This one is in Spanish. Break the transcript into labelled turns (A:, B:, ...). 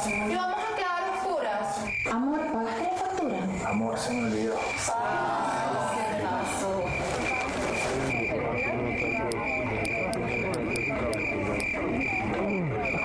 A: Y vamos a quedar oscuras.
B: Amor, ¿pagaste la factura?
C: Amor, se me olvidó.